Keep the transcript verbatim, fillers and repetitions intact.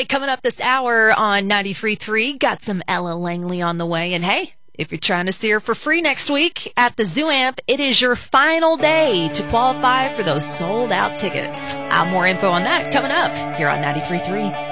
Anyway, coming up this hour on ninety-three point three, got some Ella Langley on the way. And hey, if you're trying to see her for free next week at the Zoo Amp, it is your final day to qualify for those sold-out tickets. I'll have more info on that coming up here on ninety-three point three.